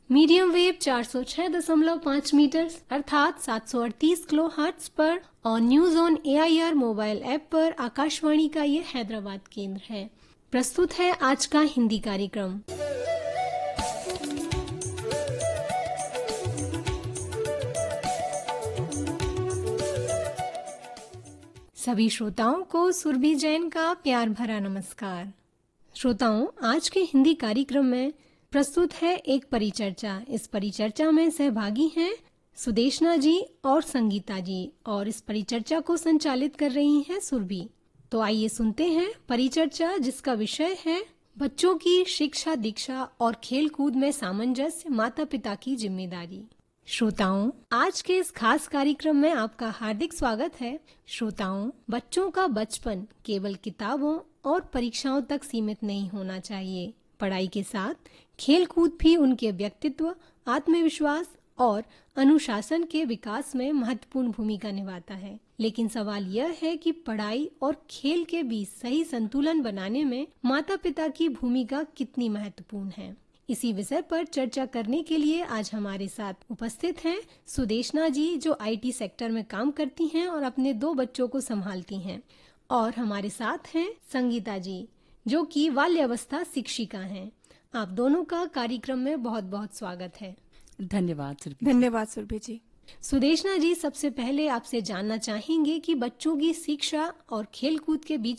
Medium wave 406.5 metre अर्थात 738 kilo hertz पर और news on AIR mobile app पर आकाशवाणी का ये हैदराबाद केंद्र है। प्रस्तुत है आज का हिंदी कार्यक्रम। सभी श्रोताओं को सुरभि जैन का प्यार भरा नमस्कार। श्रोताओं, आज के हिंदी कार्यक्रम में प्रस्तुत है एक परिचर्चा। इस परिचर्चा में सहभागी हैं सुदेशना जी और संगीता जी और इस परिचर्चा को संचालित कर रही हैं सुरभि। तो आइए सुनते हैं परिचर्चा, जिसका विषय है बच्चों की शिक्षा दीक्षा और खेल कूद में सामंजस्य, माता पिता की जिम्मेदारी। श्रोताओं, आज के इस खास कार्यक्रम में आपका हार्दिक स्वागत है। श्रोताओं, बच्चों का बचपन केवल किताबों और परीक्षाओं तक सीमित नहीं होना चाहिए। पढ़ाई के साथ खेल कूद भी उनके व्यक्तित्व, आत्मविश्वास और अनुशासन के विकास में महत्वपूर्ण भूमिका निभाता है। लेकिन सवाल यह है कि पढ़ाई और खेल के बीच सही संतुलन बनाने में माता पिता की भूमिका कितनी महत्वपूर्ण है। इसी विषय पर चर्चा करने के लिए आज हमारे साथ उपस्थित हैं सुदेशना जी, जो IT सेक्टर में काम करती हैं और अपने 2 बच्चों को संभालती हैं, और हमारे साथ हैं संगीता जी, जो कि बाल्यावस्था शिक्षिका हैं। आप दोनों का कार्यक्रम में बहुत बहुत स्वागत है। धन्यवाद सुरभि जी। सुदेशना जी, सबसे पहले आपसे जानना चाहेंगे कि बच्चों की शिक्षा और खेल कूद के बीच